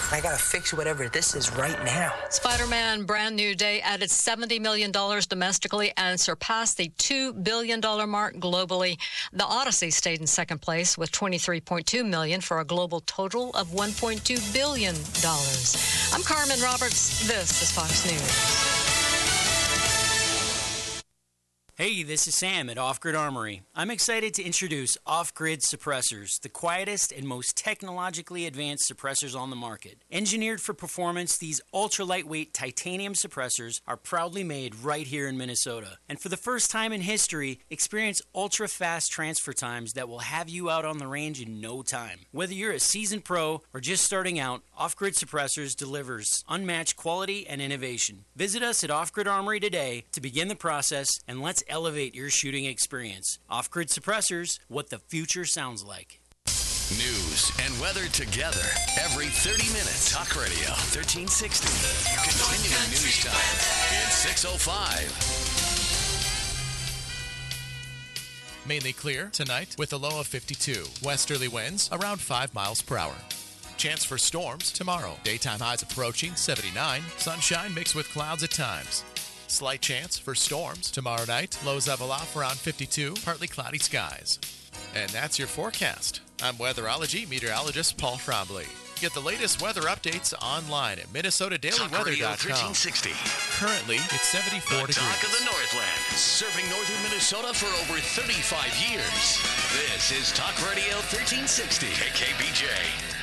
I gotta fix whatever this is right now. Spider-Man Brand New Day added $70 million domestically and surpassed the $2 billion mark globally. The Odyssey stayed in second place with $23.2 million for a global total of $1.2 billion. I'm Carmen Roberts. This is Fox News. Hey, this is Sam at Off Grid Armory. I'm excited to introduce Off Grid Suppressors, the quietest and most technologically advanced suppressors on the market. Engineered for performance, these ultra-lightweight titanium suppressors are proudly made right here in Minnesota. And for the first time in history, experience ultra-fast transfer times that will have you out on the range in no time. Whether you're a seasoned pro or just starting out, Off Grid Suppressors delivers unmatched quality and innovation. Visit us at Off Grid Armory today to begin the process, and let's elevate your shooting experience. Off-Grid Suppressors, what the future sounds like. News and weather together every 30 minutes. Talk Radio 1360. Continuing news time. It's 6:05. Mainly clear tonight with a low of 52. Westerly winds around 5 miles per hour. Chance for storms tomorrow. Daytime highs approaching 79. Sunshine mixed with clouds at times. Slight chance for storms tomorrow night. Lows level off around 52. Partly cloudy skies. And that's your forecast. I'm weatherology meteorologist Paul Trombley. Get the latest weather updates online at MinnesotaDailyWeather.com. 1360. Currently, it's 74 degrees. Talk of the Northland, serving northern Minnesota for over 35 years. This is Talk Radio 1360, KKBJ.